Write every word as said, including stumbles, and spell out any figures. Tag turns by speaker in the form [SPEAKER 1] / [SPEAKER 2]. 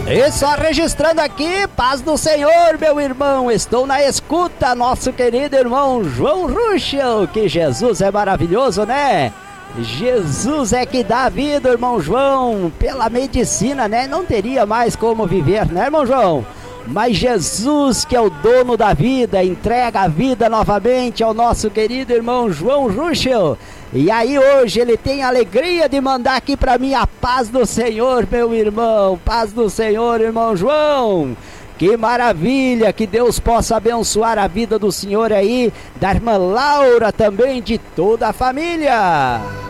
[SPEAKER 1] E só registrando aqui, paz do Senhor, meu irmão, estou na escuta, nosso querido irmão João Ruschel, que Jesus é maravilhoso, né? Jesus é que dá a vida, irmão João, pela medicina, né? Não teria mais como viver, né, irmão João? Mas Jesus, que é o dono da vida, entrega a vida novamente ao nosso querido irmão João Ruschel. E aí hoje ele tem a alegria de mandar aqui para mim a paz do Senhor, meu irmão. Paz do Senhor, irmão João. Que maravilha, que Deus possa abençoar a vida do senhor aí, da irmã Laura também, de toda a família.